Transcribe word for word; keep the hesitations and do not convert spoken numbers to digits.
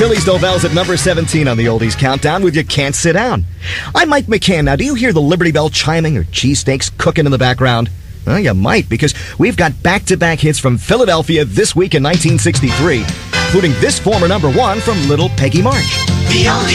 Phillies Dovell's at number seventeen on the Oldies Countdown with You Can't Sit Down. I'm Mike McCann. Now, do you hear the Liberty Bell chiming or cheesesteaks cooking in the background? Well, you might, because we've got back-to-back hits from Philadelphia this week in nineteen sixty-three, including this former number one from Little Peggy March. The only